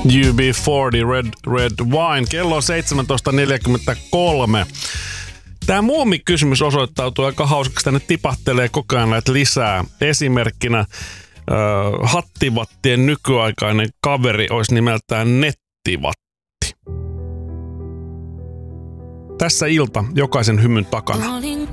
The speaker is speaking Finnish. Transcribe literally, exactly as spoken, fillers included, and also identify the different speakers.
Speaker 1: U B neljäkymmentä Red, Red Wine. Kello on seitsemäntoista neljäkymmentäkolme. Tämä muomikysymys osoittautuu aika hauskaksi. Tänne tipahtelee koko ajan näitä lisää. Esimerkkinä äh, hattivattien nykyaikainen kaveri olisi nimeltään Nettivatti. Tässä ilta jokaisen hymyn takana.